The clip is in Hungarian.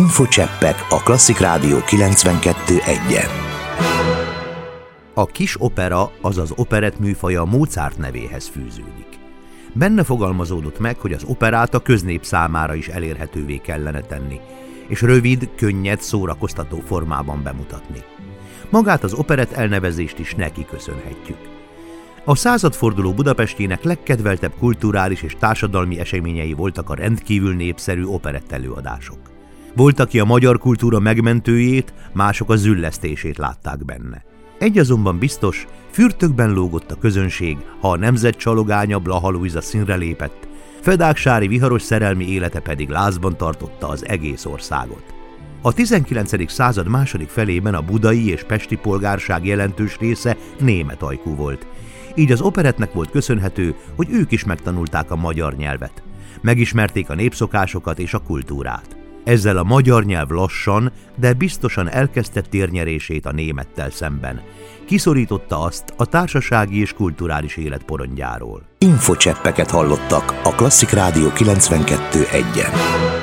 Infocseppek a Klasszik Rádió 92.1-en. A kis opera, azaz operett műfaja Mozart nevéhez fűződik. Benne fogalmazódott meg, hogy az operát a köznép számára is elérhetővé kellene tenni, és rövid, könnyed, szórakoztató formában bemutatni. Magát az operett elnevezést is neki köszönhetjük. A századforduló Budapestjének legkedveltebb kulturális és társadalmi eseményei voltak a rendkívül népszerű operett előadások. Volt, aki a magyar kultúra megmentőjét, mások a züllesztését látták benne. Egy azonban biztos, fürtökben lógott a közönség, ha a nemzet csalogánya Blaha Lujza színre lépett, Fedáksári viharos szerelmi élete pedig lázban tartotta az egész országot. A 19. század második felében a budai és pesti polgárság jelentős része német ajkú volt. Így az operettnek volt köszönhető, hogy ők is megtanulták a magyar nyelvet. Megismerték a népszokásokat és a kultúrát. Ezzel a magyar nyelv lassan, de biztosan elkezdte térnyerését a némettel szemben. Kiszorította azt a társasági és kulturális élet porondjáról. Infocseppeket hallottak a Klasszik Rádió 92.1-en.